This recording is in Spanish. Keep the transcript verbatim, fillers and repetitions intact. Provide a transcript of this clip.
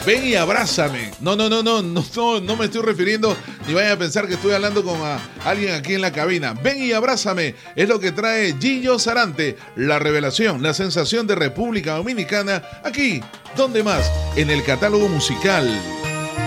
Ven y abrázame. No, no, no, no, no, no, no me estoy refiriendo ni vayan a pensar que estoy hablando con a, alguien aquí en la cabina. Ven y abrázame es lo que trae Gillo Sarante, la revelación, la sensación de República Dominicana, aquí, ¿dónde más? En el catálogo musical.